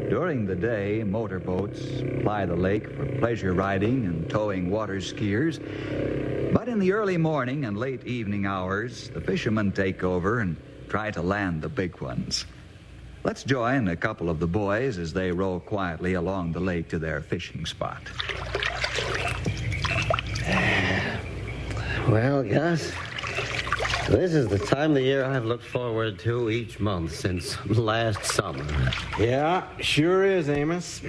During the day, motorboats ply the lake for pleasure riding and towing water skiers. But in the early morning and late evening hours, the fishermen take over and try to land the big ones. Let's join a couple of the boys as they row quietly along the lake to their fishing spot. Well, Gus, this is the time of the year I've looked forward to each month since last summer. Yeah, sure is, Amos.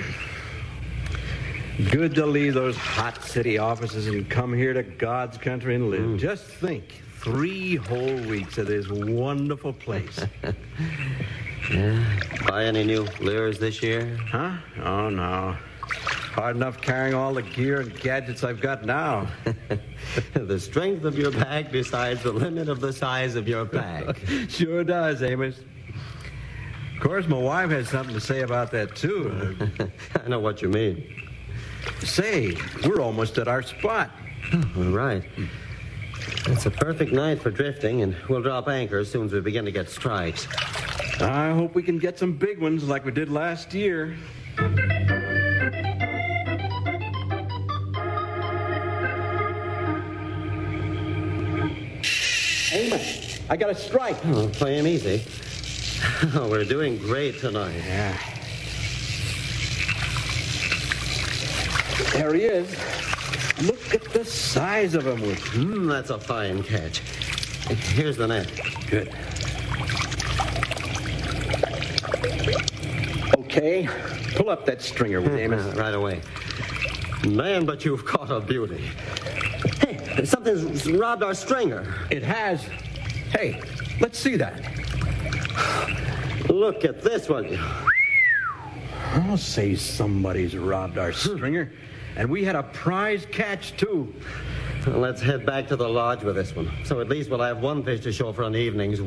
Good to leave those hot city offices and come here to God's country and live. Just think, 3 whole weeks of this wonderful place. Yeah. Buy any new lures this year? Huh? Oh, no. Hard enough carrying all the gear and gadgets I've got now. The strength of your back decides the limit of the size of your pack. Sure does, Amos. Of course, my wife has something to say about that, too. I know what you mean. Say, we're almost at our spot. All right. It's a perfect night for drifting, and we'll drop anchor as soon as we begin to get strikes. I hope we can get some big ones like we did last year. Amos, I got a strike. Oh, play him easy. We're doing great tonight. Yeah. There he is. Look at the size of him. That's a fine catch. Here's the net. Good. Okay, pull up that stringer with Amos. Right away. Man, but you've caught a beauty. Hey, something's robbed our stringer. It has. Hey, let's see that. Look at this one. I'll say somebody's robbed our stringer. And we had a prize catch, too. Let's head back to the lodge with this one. So at least we'll have one fish to show for an evening's